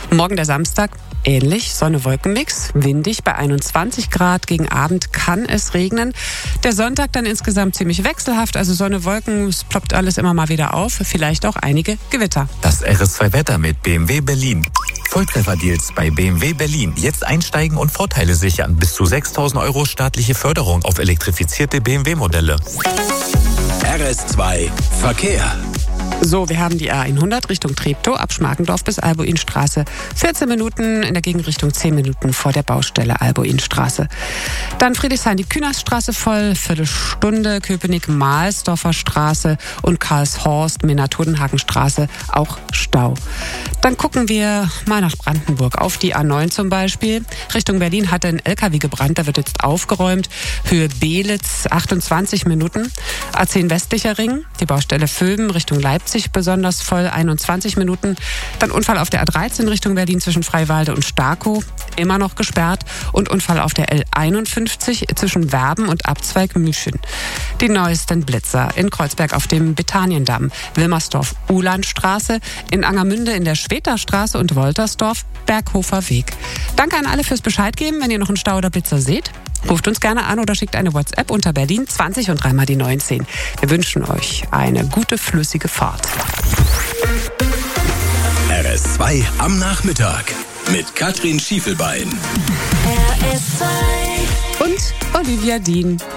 Morgen der Samstag. Ähnlich, Sonne-Wolken-Mix, windig bei 21 Grad. Gegen Abend kann es regnen. Der Sonntag dann insgesamt ziemlich wechselhaft, also Sonne, Wolken, es ploppt alles immer mal wieder auf, vielleicht auch einige Gewitter. Das RS2-Wetter mit BMW Berlin. Volltreffer-Deals bei BMW Berlin. Jetzt einsteigen und Vorteile sichern. Bis zu 6.000 € staatliche Förderung auf elektrifizierte BMW-Modelle. RS2 Verkehr. So, wir haben die A100 Richtung Treptow, ab Schmargendorf bis Albuinstraße. 14 Minuten, in der Gegenrichtung 10 Minuten vor der Baustelle Albuinstraße. Dann Friedrichshain, die Künaststraße voll, Viertelstunde, Köpenick-Mahlsdorfer Straße und Karlshorst, Minna-Todenhagenstraße, auch Stau. Dann gucken wir mal nach Brandenburg, auf die A9 zum Beispiel. Richtung Berlin hat ein LKW gebrannt, da wird jetzt aufgeräumt. Höhe Belitz, 28 Minuten. A10 westlicher Ring, die Baustelle Vöben, Richtung Leipzig besonders voll, 21 Minuten. Dann Unfall auf der A13 Richtung Berlin zwischen Freiwalde und Starkow, immer noch gesperrt. Und Unfall auf der L51 zwischen Werben und Abzweig Müschen. Die neuesten Blitzer in Kreuzberg auf dem Betaniendamm, Wilmersdorf-Uhlandstraße, in Angermünde in der Schweterstraße und Woltersdorf, Berghofer Weg. Danke an alle fürs Bescheid geben, wenn ihr noch einen Stau oder Blitzer seht. Ruft uns gerne an oder schickt eine WhatsApp unter Berlin 20 und 3 mal die 19. Wir wünschen euch eine gute, flüssige Fahrt. RS2 am Nachmittag mit Katrin Schiefelbein. RS2 Und Olivia Dean.